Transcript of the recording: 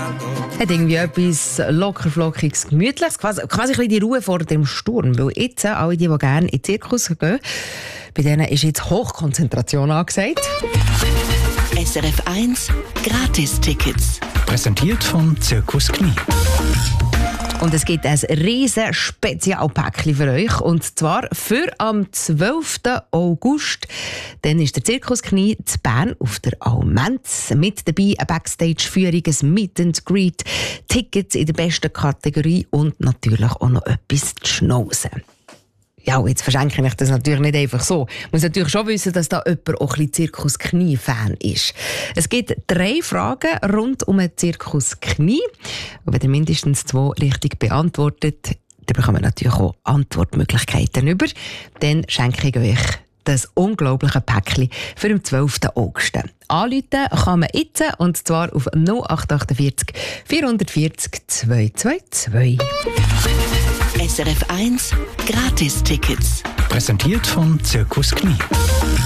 Hat irgendwie etwas lockerflockiges, gemütliches, quasi ein bisschen die Ruhe vor dem Sturm. Weil jetzt, alle die gerne in den Zirkus gehen, bei denen ist jetzt Hochkonzentration angesagt. SRF 1 Gratis-Tickets. Präsentiert von Zirkus Knie. Und es gibt ein riesen Spezialpäckchen für euch. Und zwar für am 12. August. Dann ist der Zirkus Knie zu Bern auf der Almenz. Mit dabei eine Backstage-Führung, ein Meet and Greet, Tickets in der besten Kategorie und natürlich auch noch etwas zu schnauzen. Ja, jetzt verschenke ich das natürlich nicht einfach so. Ich muss natürlich schon wissen, dass da jemand auch ein bisschen Zirkus Knie-Fan ist. Es gibt 3 Fragen rund um den Zirkus Knie. Und wenn ihr mindestens 2 richtig beantwortet, dann bekommen wir natürlich auch Antwortmöglichkeiten über. Dann schenke ich euch das unglaubliche Päckchen für den 12. August. Anrufen kann man jetzt, und zwar auf 0848 440 222. SRF 1 Gratis-Tickets. Präsentiert von Zirkus Knie.